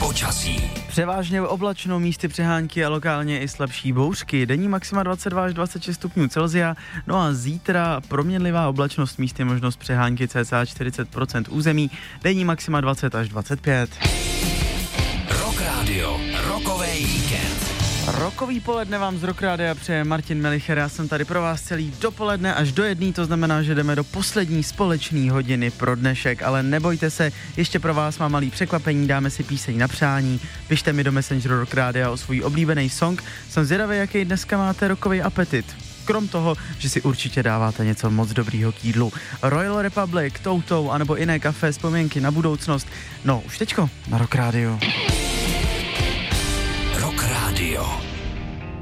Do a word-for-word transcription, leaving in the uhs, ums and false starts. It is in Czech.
Počasí. Převážně oblačno, místy přehánky a lokálně i slabší bouřky. Denní maxima dvacet dva až dvacet šest stupňů Celsia. No a zítra proměnlivá oblačnost, místy možnost přehánky cca čtyřicet procent území. Denní maxima dvacet až dvacet pět. Rock Radio, rokový víkend. Rokový poledne vám z Rock Rádia přeje Martin Melicher. Já jsem tady pro vás celý dopoledne až do jedný, to znamená, že jdeme do poslední společné hodiny pro dnešek, ale nebojte se, ještě pro vás mám malý překvapení, dáme si píseň na přání, pište mi do Messengeru Rock Rádia o svůj oblíbený song. Jsem zvědavý, jaký dneska máte rokový apetit. Krom toho, že si určitě dáváte něco moc dobrýho k jídlu. Royal Republic, Toutou, anebo jiné kafe, vzpomínky na budoucnost. No, už teďko na Rock Radio. Rock Radio.